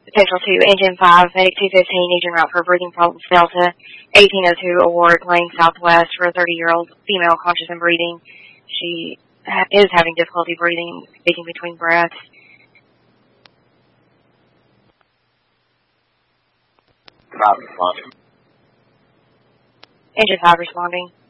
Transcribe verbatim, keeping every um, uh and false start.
Potential to Engine five, Medic two fifteen, needs en route for breathing problems, Delta. eighteen oh two Award, Lane Southwest, for a thirty-year-old female conscious and breathing. She ha- is having difficulty breathing, speaking between breaths. Five responding. Engine five responding.